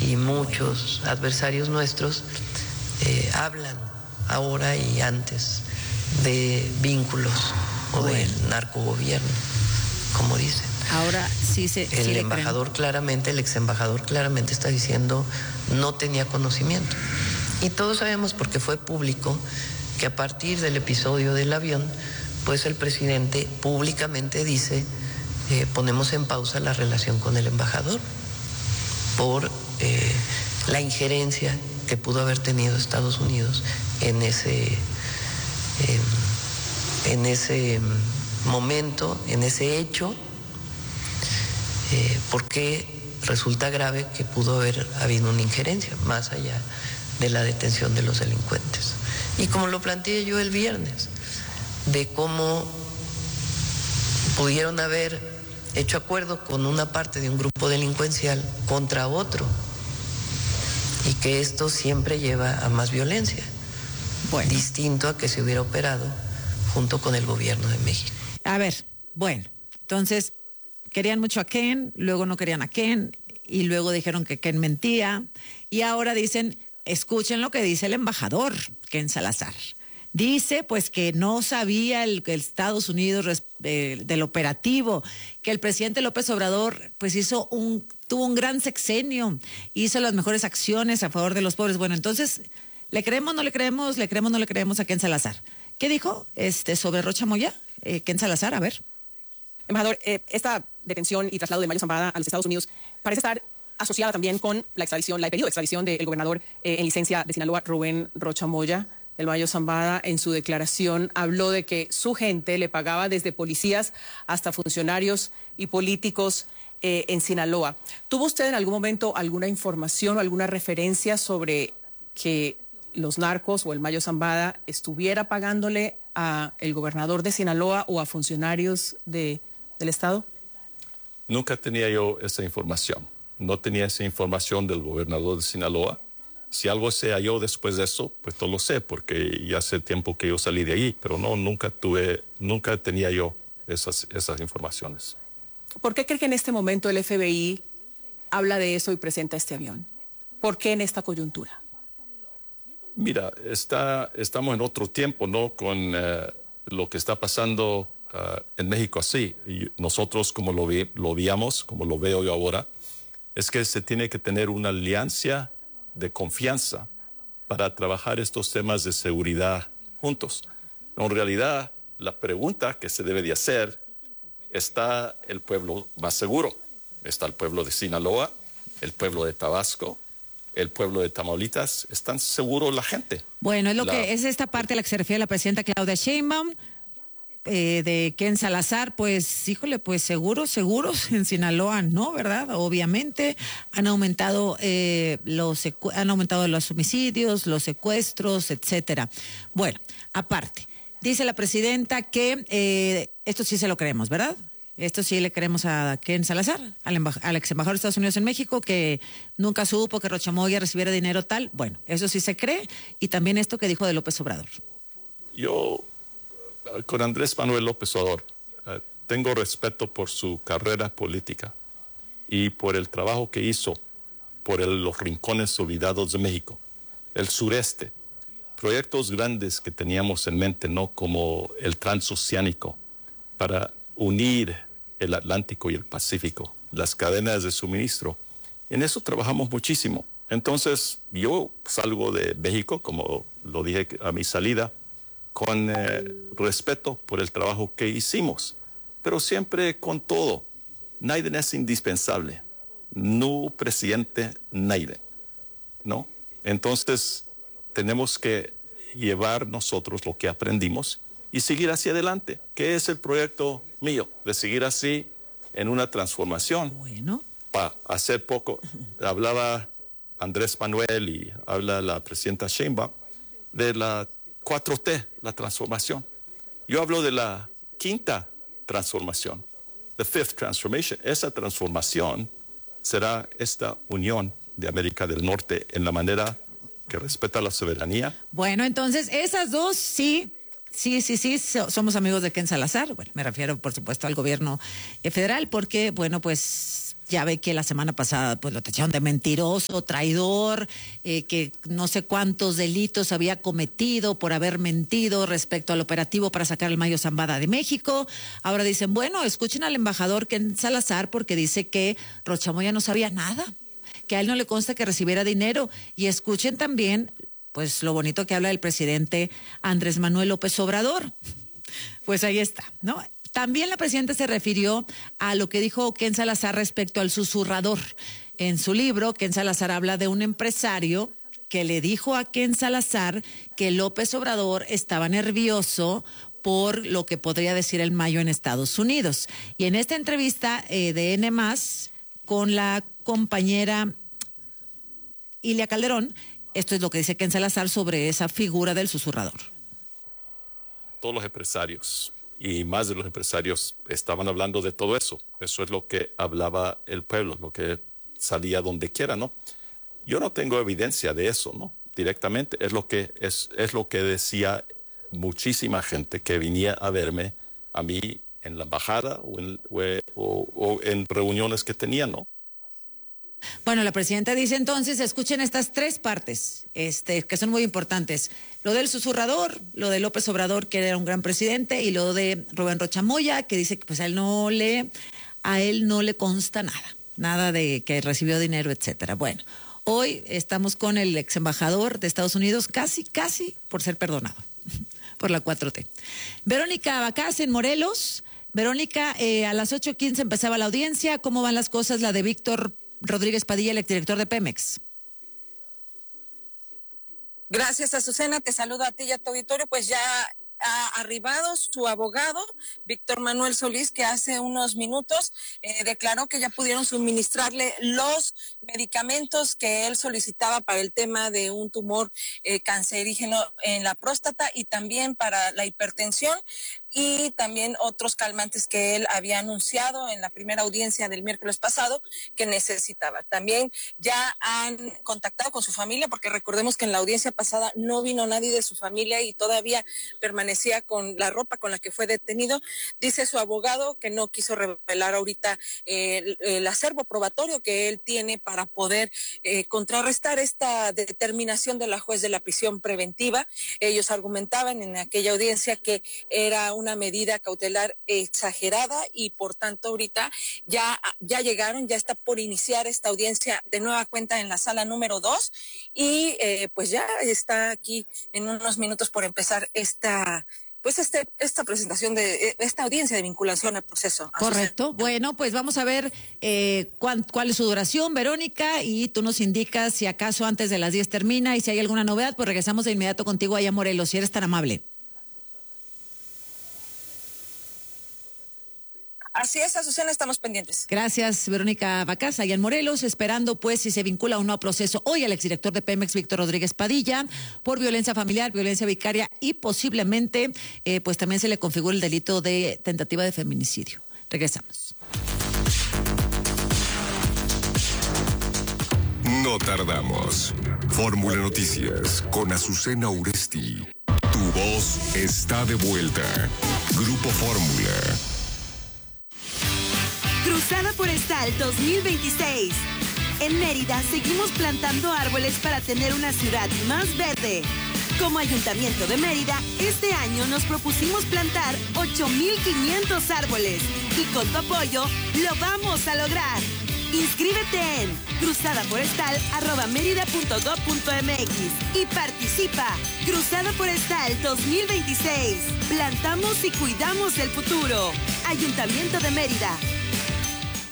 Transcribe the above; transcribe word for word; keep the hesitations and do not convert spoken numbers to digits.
y muchos adversarios nuestros eh, hablan ahora y antes de vínculos o bueno. del narcogobierno, como dicen. Ahora sí se... El sí embajador claramente, el ex embajador claramente está diciendo no tenía conocimiento. Y todos sabemos, porque fue público, que a partir del episodio del avión, pues el presidente públicamente dice, eh, ponemos en pausa la relación con el embajador por eh, la injerencia que pudo haber tenido Estados Unidos en ese, eh, en ese momento, en ese hecho, eh, porque resulta grave que pudo haber habido una injerencia, más allá de la detención de los delincuentes. Y como lo planteé yo el viernes, de cómo pudieron haber hecho acuerdo con una parte de un grupo delincuencial contra otro, y que esto siempre lleva a más violencia, bueno. distinto a que se hubiera operado junto con el gobierno de México. A ver, bueno, entonces querían mucho a Ken, luego no querían a Ken, y luego dijeron que Ken mentía, y ahora dicen, escuchen lo que dice el embajador, Ken Salazar. Dice pues que no sabía el, el Estados Unidos eh, del operativo, que el presidente López Obrador pues hizo un, tuvo un gran sexenio, hizo las mejores acciones a favor de los pobres. Bueno, entonces, ¿le creemos, no le creemos, le creemos, no le creemos a Ken Salazar? ¿Qué dijo este sobre Rocha Moya? Eh, Ken Salazar, a ver. Embajador, eh, esta detención y traslado de Mayo Zambada a los Estados Unidos parece estar asociada también con la extradición, la de pedido de extradición del gobernador eh, en licencia de Sinaloa, Rubén Rocha Moya. El Mayo Zambada en su declaración habló de que su gente le pagaba desde policías hasta funcionarios y políticos eh, en Sinaloa. ¿Tuvo usted en algún momento alguna información o alguna referencia sobre que los narcos o el Mayo Zambada estuviera pagándole a el gobernador de Sinaloa o a funcionarios de, del estado? Nunca tenía yo esa información. No tenía esa información del gobernador de Sinaloa. Si algo se halló después de eso, pues no lo sé, porque ya hace tiempo que yo salí de ahí, pero no, nunca tuve, nunca tenía yo esas, esas informaciones. ¿Por qué cree que en este momento el F B I habla de eso y presenta este avión? ¿Por qué en esta coyuntura? Mira, está, estamos en otro tiempo, ¿no? Con uh, lo que está pasando uh, en México así. Y nosotros, como lo, vi, lo veíamos, como lo veo yo ahora, es que se tiene que tener una alianza de confianza para trabajar estos temas de seguridad juntos. En realidad, la pregunta que se debe de hacer, ¿está el pueblo más seguro? ¿Está el pueblo de Sinaloa, el pueblo de Tabasco, el pueblo de Tamaulipas? ¿Están seguros la gente? Bueno, es lo la... que es esta parte a la que se refiere la presidenta Claudia Sheinbaum. Eh, de Ken Salazar, pues, híjole, pues seguros, seguros en Sinaloa, no, ¿verdad? Obviamente han aumentado eh, los han aumentado los homicidios, los secuestros, etcétera. Bueno, aparte, dice la presidenta que eh, esto sí se lo creemos, ¿verdad? Esto sí le creemos a Ken Salazar, al, embaj- al ex embajador de Estados Unidos en México, que nunca supo que Rocha Moya recibiera dinero tal. Bueno, eso sí se cree, y también esto que dijo de López Obrador. Yo con Andrés Manuel López Obrador uh, tengo respeto por su carrera política y por el trabajo que hizo por el, los rincones olvidados de México, el sureste, proyectos grandes que teníamos en mente, ¿no? Como el transoceánico, para unir el Atlántico y el Pacífico, las cadenas de suministro. En eso trabajamos muchísimo. Entonces, yo salgo de México, como lo dije a mi salida, con eh, respeto por el trabajo que hicimos, pero siempre con todo. Nadie es indispensable. No presidente, nadie, ¿no? Entonces, tenemos que llevar nosotros lo que aprendimos y seguir hacia adelante, que es el proyecto mío, de seguir así en una transformación. Bueno. Pa, hace poco hablaba Andrés Manuel y habla la presidenta Sheinbaum de la cuatro T, la transformación. Yo hablo de la quinta transformación, the fifth transformation. Esa transformación será esta unión de América del Norte en la manera que respeta la soberanía. Bueno, entonces esas dos sí, sí, sí, sí, somos amigos de Ken Salazar. Bueno, me refiero por supuesto al gobierno federal porque, bueno, pues Ya ve que la semana pasada pues lo tacharon de mentiroso, traidor, eh, que no sé cuántos delitos había cometido por haber mentido respecto al operativo para sacar el Mayo Zambada de México. Ahora dicen, bueno, escuchen al embajador Ken Salazar porque dice que Rocha Moya no sabía nada, que a él no le consta que recibiera dinero. Y escuchen también pues lo bonito que habla el presidente Andrés Manuel López Obrador. Pues ahí está, ¿no? También la presidenta se refirió a lo que dijo Ken Salazar respecto al susurrador. En su libro, Ken Salazar habla de un empresario que le dijo a Ken Salazar que López Obrador estaba nervioso por lo que podría decir el Mayo en Estados Unidos. Y en esta entrevista eh, de N más, con la compañera Ilia Calderón, esto es lo que dice Ken Salazar sobre esa figura del susurrador. Todos los empresarios y más de los empresarios estaban hablando de todo eso. Eso es lo que hablaba el pueblo, lo que salía donde quiera, ¿no? Yo no tengo evidencia de eso, ¿no? Directamente es lo que es, es lo que decía muchísima gente que venía a verme a mí en la embajada o en, o, o en reuniones que tenía, ¿no? Bueno, la presidenta dice entonces, escuchen estas tres partes, este, que son muy importantes. Lo del susurrador, lo de López Obrador, que era un gran presidente, y lo de Rubén Rocha Moya, que dice que pues a él no le, a él no le consta nada, nada de que recibió dinero, etcétera. Bueno, hoy estamos con el ex embajador de Estados Unidos, casi, casi por ser perdonado por la cuatro T. Verónica Bacás en Morelos. Verónica, eh, a las ocho quince empezaba la audiencia. ¿Cómo van las cosas? La de Víctor Rodríguez Padilla, el exdirector de Pemex. Gracias, Azucena. Te saludo a ti y a tu auditorio. Pues ya ha arribado su abogado, Víctor Manuel Solís, que hace unos minutos eh, declaró que ya pudieron suministrarle los medicamentos que él solicitaba para el tema de un tumor eh, cancerígeno en la próstata y también para la hipertensión y también otros calmantes que él había anunciado en la primera audiencia del miércoles pasado que necesitaba. También ya han contactado con su familia, porque recordemos que en la audiencia pasada no vino nadie de su familia y todavía permanecía con la ropa con la que fue detenido. Dice su abogado que no quiso revelar ahorita eh, el, el acervo probatorio que él tiene para poder eh, contrarrestar esta determinación de la juez de la prisión preventiva. Ellos argumentaban en aquella audiencia que era una medida cautelar exagerada y por tanto ahorita ya, ya llegaron, ya está por iniciar esta audiencia de nueva cuenta en la sala número dos y eh, pues ya está aquí en unos minutos por empezar esta pues este, esta presentación de esta audiencia de vinculación al proceso. Correcto. Bueno, pues vamos a ver eh, cuál, cuál es su duración, Verónica, y tú nos indicas si acaso antes de las diez termina y si hay alguna novedad, pues regresamos de inmediato contigo allá a Morelos, si eres tan amable. Así es, Azucena, estamos pendientes. Gracias, Verónica Bacás, allá en Morelos, esperando pues si se vincula o no a proceso hoy al exdirector de Pemex, Víctor Rodríguez Padilla, por violencia familiar, violencia vicaria y posiblemente eh, pues también se le configura el delito de tentativa de feminicidio. Regresamos. No tardamos. Fórmula Noticias con Azucena Uresti. Tu voz está de vuelta. Grupo Fórmula. Cruzada Forestal dos mil veintiséis. En Mérida seguimos plantando árboles para tener una ciudad más verde. Como Ayuntamiento de Mérida, este año nos propusimos plantar ocho mil quinientos árboles y con tu apoyo lo vamos a lograr. Inscríbete en cruzadaforestal arroba mérida punto gob punto mx y participa. Cruzada Forestal dos mil veintiséis. Plantamos y cuidamos el futuro. Ayuntamiento de Mérida.